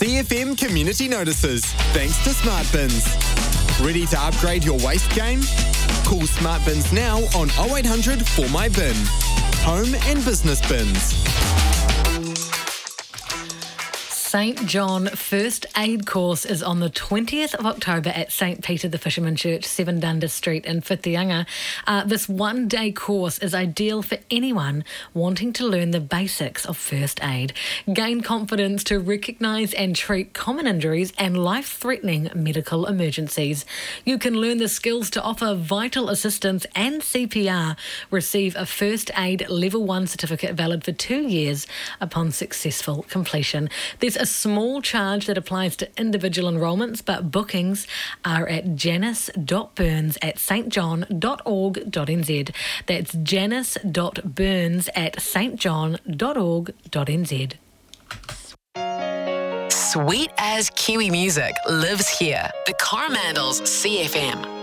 CFM Community Notices, thanks to Smart Bins. Ready to upgrade your waste game? Call Smart Bins now on 0800 For My Bin. Home and business bins. St John First Aid course is on the 20th of October at St Peter the Fisherman Church, 7 Dundas Street in Whitianga. This one-day course is ideal for anyone wanting to learn the basics of first aid, gain confidence to recognise and treat common injuries and life-threatening medical emergencies. You can learn the skills to offer vital assistance and CPR, receive a first aid level 1 certificate valid for 2 years upon successful completion. There's a small charge that applies to individual enrolments, but bookings are at janice.burns@stjohn.org.nz. That's janice.burns@stjohn.org.nz. Sweet as Kiwi music lives here. The Coromandels CFM.